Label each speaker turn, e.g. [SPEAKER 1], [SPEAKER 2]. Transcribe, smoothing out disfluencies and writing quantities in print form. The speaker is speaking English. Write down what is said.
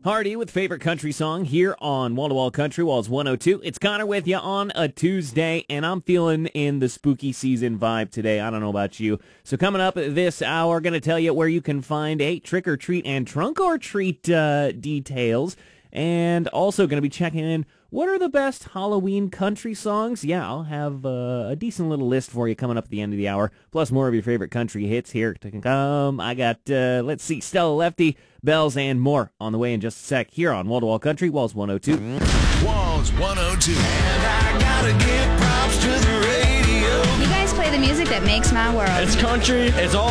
[SPEAKER 1] Hardy with favorite country song here on Wall to Wall Country Walls 102. It's Connor with you on a Tuesday, and I'm feeling in the spooky season vibe today. I don't know about you. So coming up this hour, going to tell you where you can find trick or treat and trunk or treat details, and also going to be checking in what are the best Halloween country songs. Yeah, I'll have a decent little list for you coming up at the end of the hour, plus more of your favorite country hits here to come. I got, Stella Lefty, Bells, and more on the way in just a sec here on Wall to Wall Country, Walls 102.
[SPEAKER 2] Walls 102. And I gotta give props to the radio.
[SPEAKER 3] You guys play the music that makes my world.
[SPEAKER 4] It's country. It's all